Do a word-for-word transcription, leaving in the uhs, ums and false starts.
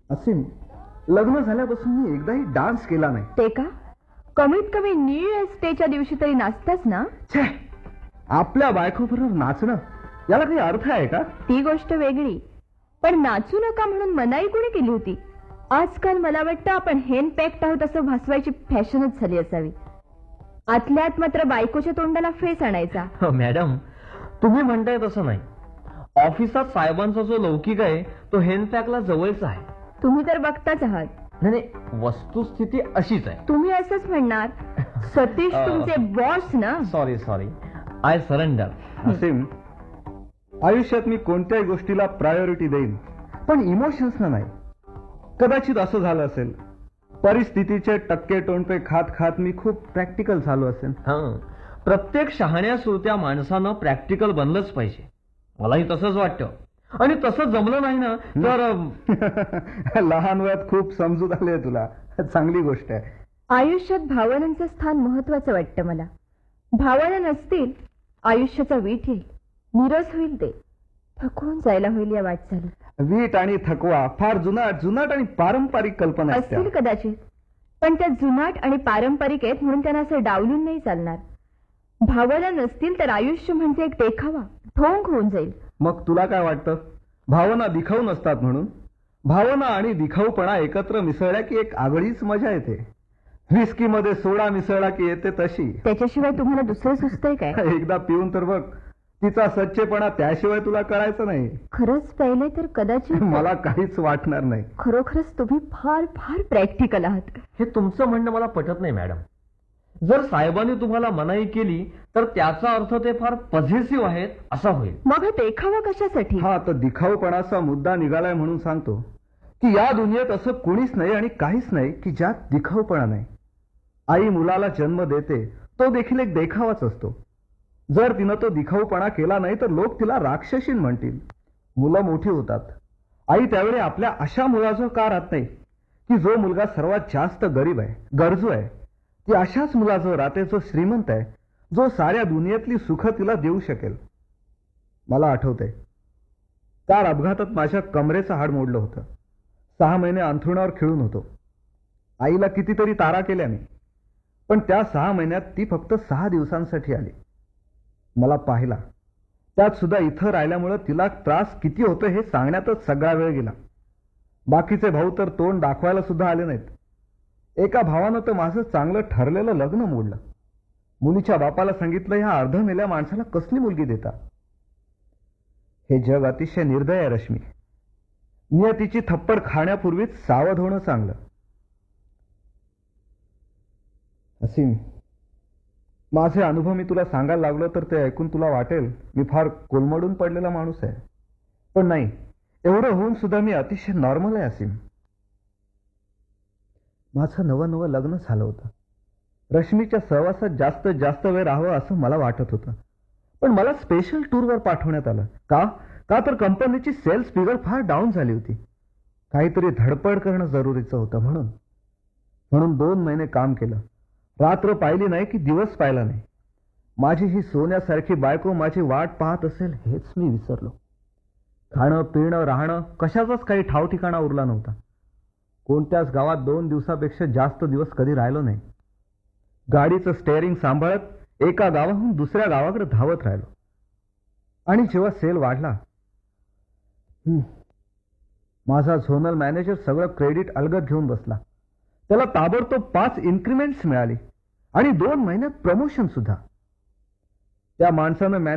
असीम, लग्न झाल्यापासून मी एकदाही डान्स केला नाही. ते का? कमीत कमी न्यू इयर्स डेच्या दिवशी तरी नाचताच ना? छे, आपल्या बायकोबरोबर नाचणं याला काही अर्थ आहे का? ती गोष्ट वेगळी, पण नाचू नका म्हणून मनाई कोणी केली होती? आजकाल मला वाटतं आपण हेन पॅक्ट आहोत असं भासवायची फॅशनच झाली असावी. आतल्यात मात्र बायकोच्या तोंडाला फेस आणायचा. मॅडम, तुम्ही म्हणताय तसं नाही. ऑफिसात साहेबांचा जो लौकिक आहे तो हेनपॅकला जवळचा आहे. तुम्ही तर बघताच आहात. नाही नाही, वस्तुस्थिती अशीच आहे. तुम्ही असंच म्हणणार. सतीश तुमचे बॉस ना? Sorry sorry, I surrender. असीम, आयुष्यात मी कोणत्याही गोष्टीला प्रायोरिटी देईन, पण इमोशन्सना नाही. कदाचित असं झालं असेल, परिस्थितीचे टक्के टोणपे खात खात मी खूप प्रॅक्टिकल झालो असेल. हां, प्रत्येक शहाण्या सुरत्या माणसानं प्रॅक्टिकल बनलंच पाहिजे. मलाही तसंच वाटतं. आणि तसं जमलं नाही ना तर लहान वयात खूप समजूत आली आहे तुला. चांगली गोष्ट आहे. आयुष्यात भावनांचं स्थान महत्वाचं वाटतं मला. भावना नसतील आयुष्याचा वीट येईल, निरस होईल, ते थकून जायला होईल या वाटचाली. वीट आणि थकवा फार जुनाट जुनाट आणि पारंपरिक कल्पना असतील कदाचित, पण त्या जुनाट आणि पारंपरिक आहेत म्हणून त्यांना असं डावलून नाही चालणार. भावना नसतील तर आयुष्य म्हणजे एक देखावा, ढोंग होऊन जाईल. मग तुला काय वाटतं, भावना दिखाऊ नसतात म्हणून? भावना आणि दिखाऊपणा एकत्र मिसळल्या की एक आगळीच मजा येते. विस्की मध्ये सोडा मिसळला की येते तशी. त्याच्याशिवाय तुम्हाला दुसरं सुचतंय काय? एकदा पिऊन तर बघ, तिचा सच्चेपणा त्याशिवाय तुला कळायचं नाही. खरंच प्यायलंय तर कदाचित मला काहीच वाटणार नाही. खरोखरच तुम्ही फार फार प्रॅक्टिकल आहात. हे तुमचं म्हणणं मला पटत नाही मॅडम. जर साहेबांनी तुम्हाला मनाई केली तर त्याचा अर्थ ते फार पॉझिटिव्ह आहेत असा होईल. मग देखावा कशासाठी? हा तर दिखाऊपणाचा मुद्दा निघालाय म्हणून सांगतो की या दुनियेत असं कुणीच नाही आणि काहीच नाही की ज्यात दिखाऊपणा नाही. आई मुलाला जन्म देते, तो देखील एक देखावाच असतो. जर तिनं तो दिखाऊपणा केला नाही तर लोक तिला राक्षसीन म्हणतील. मुलं मोठी होतात. आई त्यावेळी आपल्या अशा मुलाचं का राहत नाही की जो मुलगा सर्वात जास्त गरीब आहे, गरजू आहे. ती अशाच मुलाजवळ राहते जो श्रीमंत आहे, जो साऱ्या दुनियेतली सुख तिला देऊ शकेल. मला आठवतंय, कार अपघातात माझ्या कमरेचं हाड मोडलं होतं. सहा महिने अंथरुणावर खिळून होतो. आईला कितीतरी तारा केल्या मी, पण त्या सहा महिन्यात ती फक्त सहा दिवसांसाठी आली. मला पाहिला, त्यात सुद्धा इथं राहिल्यामुळे तिला त्रास किती होतो हे सांगण्यातच सगळा वेळ गेला. बाकीचे भाऊ तर तोंड दाखवायला सुद्धा आले नाहीत. एका भावानं तर माझं चांगलं ठरलेलं लग्न मोडलं. मुलीच्या बापाला सांगितलं, ह्या अर्ध मेल्या माणसाला कसली मुलगी देता. हे जग अतिशय निर्दय आहे रश्मी. नियतीची थप्पड खाण्यापूर्वीच सावध होणं चांगलं. असीम, माझे अनुभव मी तुला सांगायला लागलो तर ते ऐकून तुला वाटेल मी फार कोलमडून पडलेला माणूस आहे. पण नाही, एवढं होऊन सुद्धा मी अतिशय नॉर्मल आहे असीम. माझं नवं नवं लग्न झालं होतं. रश्मीच्या सहवासात जास्त जास्त वेळ राहावं असं मला वाटत होतं. पण मला स्पेशल टूरवर पाठवण्यात आलं. का का तर कंपनीची सेल्स फिगर फार डाऊन झाली होती. काहीतरी धडपड करणं जरुरीचं होतं म्हणून म्हणून दोन महिने काम केलं. रात्र पाहिली नाही की दिवस पाहिला नाही. माझी ही सोन्यासारखी बायको माझी वाट पाहत असेल हेच मी विसरलो. खाणं पिणं राहणं कशाचाच काही ठाव ठिकाणा उरला नव्हता. कोणत्याच गावात दोन दिवसापेक्षा जास्त दिवस कधी राहिलो नाही. गाडीचं स्टेअरिंग सांभाळत एका गावाहून दुसऱ्या गावाकडे धावत राहिलो. आणि जेव्हा सेल वाढला, माझा झोनल मॅनेजर सगळं क्रेडिट अलगद घेऊन बसला. त्याला ताबडतोब पाच इन्क्रिमेंट्स मिळाली आणि दोन महिन्यात प्रमोशन सुद्धा. त्या माणसानं